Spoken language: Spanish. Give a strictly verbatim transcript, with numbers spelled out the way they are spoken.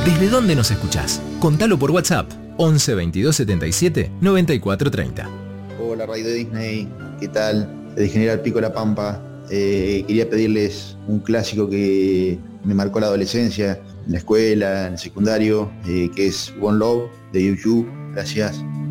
¿Desde dónde nos escuchás? Contalo por WhatsApp once veintidós setenta y siete noventa y cuatro treinta. Hola Radio Disney, ¿qué tal? De General Pico La Pampa. Eh, quería pedirles un clásico que me marcó la adolescencia, en la escuela, en el secundario, eh, que es One Love de U dos. Gracias.